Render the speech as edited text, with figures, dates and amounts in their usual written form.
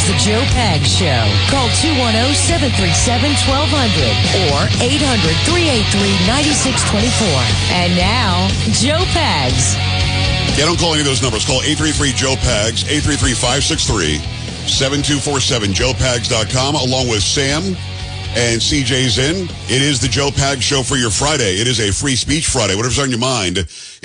The Joe Pags Show. Call 210-737-1200 or 800-383-9624. And now, Joe Pags. Yeah, don't call any of those numbers. Call 833-JOE-PAGS, 833-563-7247, joepags.com, along with Sam and CJ's in. It is the Joe Pags Show for your Friday. It is a free speech Friday. Whatever's on your mind.